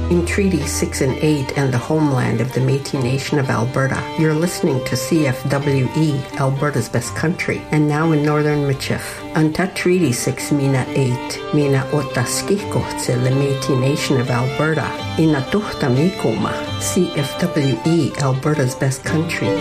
in Treaty 6 and 8 and the homeland of the Métis Nation of Alberta. You're listening to CFWE, Alberta's Best Country, and now in Northern Michif. Anta Treaty 6 Mina 8, Mina Otaskiko tse the Métis Nation of Alberta, Ina Tuhta Mikoma, CFWE, Alberta's Best Country.